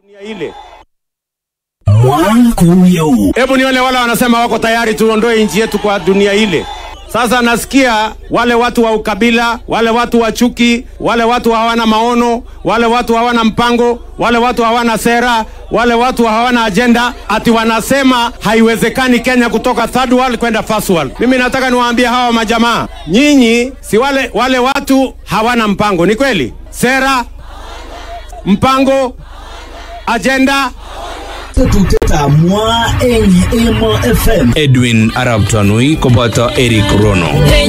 Ile Mwankuyu. Hebu nione wale wanasema wako tayari tuondoe nchi yetu kwa dunia ile. Sasa nasikia wale watu wa ukabila, wale watu wa chuki, wale watu hawana maono, wale watu hawana mpango, wale watu hawana sera, wale watu hawana agenda, ati wanasema haiwezekani Kenya kutoka third world kwenda first world. Mimi nataka niwaambie hawa majamaa, nyinyi si wale watu hawana mpango, ni kweli? Sera, mpango, agenda. Edwin Arab Tanui koboto Eric Rono.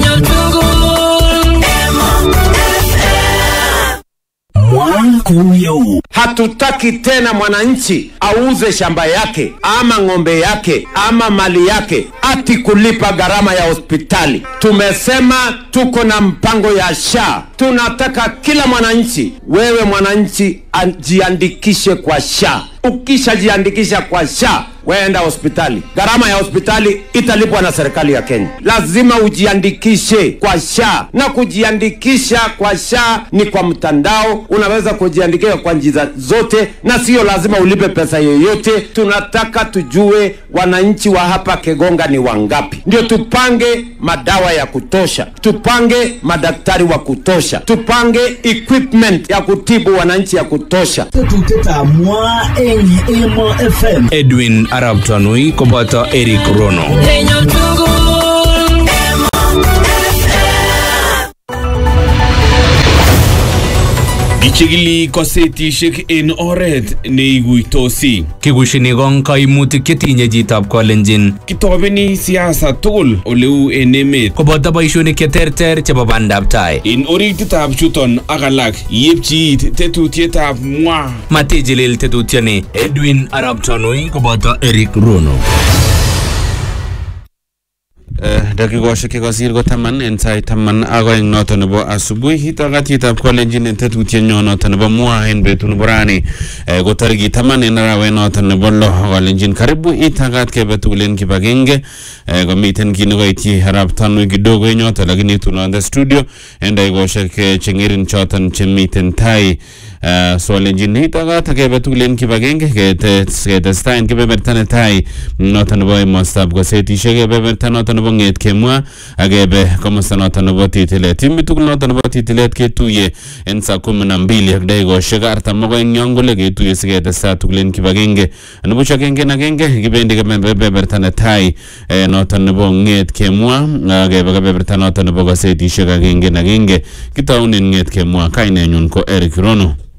Hatutaki tena mwananchi auze shamba yake ama ng'ombe yake ama mali yake ati kulipa gharama ya hospitali. Tumesema tuko na mpango ya SHA. Tunataka kila mwananchi, wewe mwananchi, jiandikishe kwa SHA. Ukisha jiandikisha kwa SHA, waenda hospitali. Gharama ya hospitali italipwa na serikali ya Kenya. Lazima ujiandikishe kwa SHA. Na kujiandikisha kwa SHA ni kwa mtandao. Unaweza kujiandikisha kwa njia zote na sio lazima ulipe pesa yoyote. Tunataka tujue wananchi wa hapa Kegonga ni wangapi. Ndio tupange madawa ya kutosha. Tupange madaktari wa kutosha. Tupange equipment ya kutibu wananchi ya kutosha. Edwin Arab Tanui koboto Eric Rono. Ichigili kosetishek en oret neiguitosi. Kikushini gong kaimutik chetinye chitab Kalenjin. Kitobeni siasa tugul oleu en emet. Koboto boishonik cheterter chebo bandab tai. En orititab chuton ak alak yepchi it tetutietab mwa. Matijilil tetutioni. Edwin Arab Tanui koboto Eric Rono. Dakikoshek chekosir ko 10 en sait 10 noton nebo asubuhi. Itokatitab Kalenjin en tetutienyon noton nebo mwa en betut nebo rani ko tarikit 10 en arawet noton nebo 6. Kalenjin karibu itakat kebe tugul en kibagenge. Komiten kit nekoityi Arap Tanui kidogo en yoton, lakini tunonde studio en dakikoshek chengerin choton chemiten tai. So Kalenjin itakat kebe tugul en kibagenge ketestai en kebeberta netai noton nebo emostab kosetishek, kebeberta noton nebo nget kemwa agebe komosta noton nebo titilet. Timit tugul noton nebo titilet ketuye en saa 12 ak dakikoshek 42 yon kole ketuye siketestai tugul en kibagenge. Nibuch agenge kibendi kebeberta netai noton nebo nget kemwa agebe kebeberta noton nebo kosetishek agenge kitaunen nget kemwa. Kainenyun ko Eric Rono.